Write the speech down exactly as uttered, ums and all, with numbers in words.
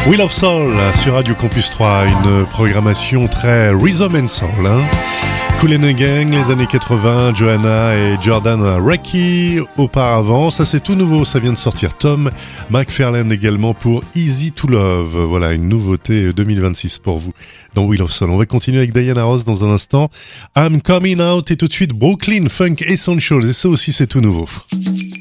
Wheel of Soul sur Radio Campus trois, une programmation très rhythm and soul, hein. Kool and the Gang, les années quatre-vingts, Johanna et Jordan Rakey auparavant. Ça c'est tout nouveau, ça vient de sortir. Tom McFarlane également pour Easy to Love. Voilà une nouveauté deux mille vingt-six pour vous dans Wheel of Soul. On va continuer avec Diana Ross dans un instant. I'm Coming Out et tout de suite Brooklyn Funk Essentials. Et ça aussi c'est tout nouveau.